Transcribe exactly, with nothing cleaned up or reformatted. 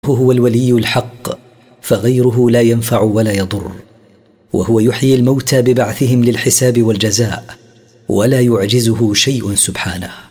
هو الولي الحق فغيره لا ينفع ولا يضر، وهو يحيي الموتى ببعثهم للحساب والجزاء، ولا يعجزه شيء سبحانه.